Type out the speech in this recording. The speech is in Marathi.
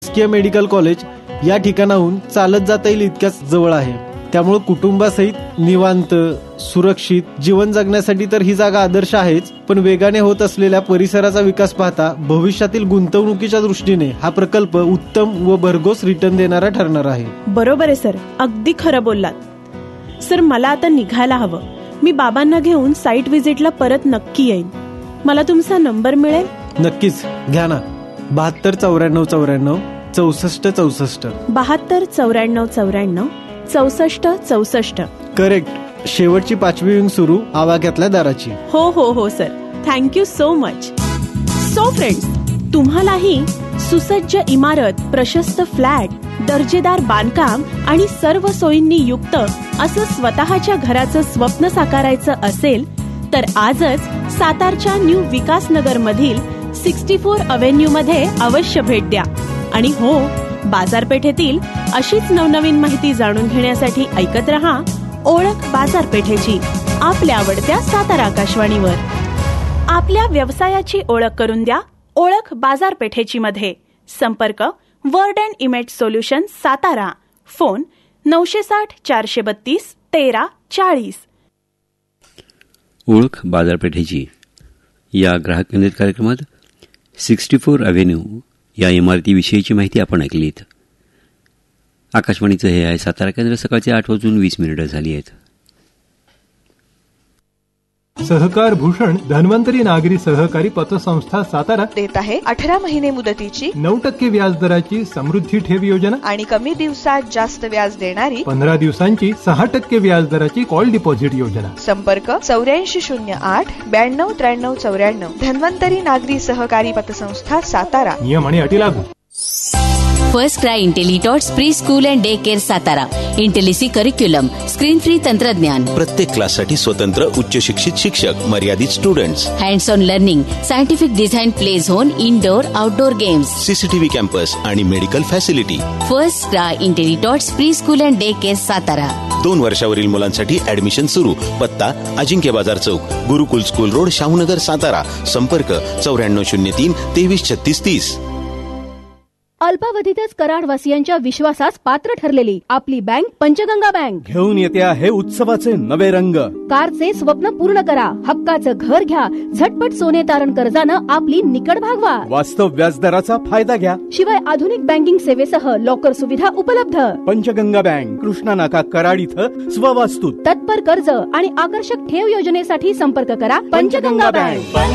शासकीय मेडिकल कॉलेज या ठिकाणाहून चालत जाता येईल इतक्याच जवळ आहे. त्यामुळे कुटुंबासहित निवांत सुरक्षित जीवन जगण्यासाठी तर ही जागा आदर्श आहेच, पण वेगाने होत असलेल्या परिसराचा विकास पाहता भविष्यातील गुंतवणुकीच्या दृष्टीने हा प्रकल्प उत्तम व भरघोस रिटर्न देणारा ठरणार आहे. बरोबर आहे सर, अगदी खरं बोललात. सर मला आता निघायला हवं. मी बाबांना घेऊन साईट व्हिजिटला परत नक्की येईन. मला तुमचा नंबर मिळेल? नक्कीच घ्या ना. 72 94 94 64 64. 72 94 94 64. करेक्ट. शेवटची 5वी विंग सुरू आवाक्यातल्या दाराची. हो sir, thank you so much. So friends, तुम्हालाही सुसज्ज इमारत, प्रशस्त फ्लॅट, दर्जेदार बांधकाम आणि सर्व सोयींनी युक्त असं स्वतःच्या घराचं स्वप्न साकारायचं असेल तर आजच सातारच्या न्यू विकासनगर मधील 64 अव्हेन्यू मध्ये अवश्य भेट द्या. आणि हो, बाजारपेठेतील अशीच नवनवीन माहिती जाणून घेण्यासाठी ऐकत रहा ओळख बाजारपेठेची, आपल्या आवडत्या सातारा आकाशवाणीवर. आपल्या व्यवसायाची ओळख करून द्या ओळख बाजारपेठेची मध्ये. संपर्क word and image solution Satara. Phone 960 432 1340. ओळख बाजारपेठेची या ग्राहक केंद्रित कार्यक्रमात 64 अव्हेन्यू या इमारतीविषयीची माहिती आपण ऐकलीत. आकाशवाणीचं हे आहे सातारा केंद्र. सकाळचे 8:20 झाली आहेत. सहकार भूषण धन्वंतरी नागरी सहकारी पतसंस्था सातारा देत आहे 18 महिने मुदतीची 9% व्याजदराची समृद्धी ठेव योजना आणि कमी दिवसात जास्त व्याज देणारी 15 दिवसांची 6% व्याजदराची कॉल डिपॉझिट योजना. संपर्क 8408 92 93 94. धन्वंतरी नागरी सहकारी पतसंस्था सातारा. नियम आणि अटी लागू. First cry इंटेलिटॉट्स pre school and day care Satara. इंटेलिसी curriculum, screen free तंत्रज्ञान, प्रत्येक क्लाससाठी स्वतंत्र उच्च शिक्षित शिक्षक, मर्यादित students, hands on learning, scientific design play zone, indoor outdoor games, CCTV campus आणि medical facility. First cry इंटेलिटॉट्स pre school and day care Satara. 2 वर्षावरील मुलांसाठी ऍडमिशन सुरू. पत्ता अजिंक्य बाजार चौक, गुरुकुल स्कूल रोड, शाहूनगर सातारा. संपर्क 9403 233630. अल्पावधीतच कराडवासियांच्या विश्वासास पात्र ठरलेली आपली बँक पंचगंगा बँक घेऊन येते आहे उत्सवाचे नवे रंग. कारचे स्वप्न पूर्ण करा, हक्काचं घर घ्या, झटपट सोने तारण कर्जानं आपली निकड भागवा, वास्तव व्याजदराचा फायदा घ्या. शिवाय आधुनिक बँकिंग सेवेसह लॉकर सुविधा उपलब्ध. पंचगंगा बँक, कृष्णा नाका, कराड इथं स्ववास्तू. तत्पर कर्ज आणि आकर्षक ठेव योजनेसाठी संपर्क करा पंचगंगा बँक.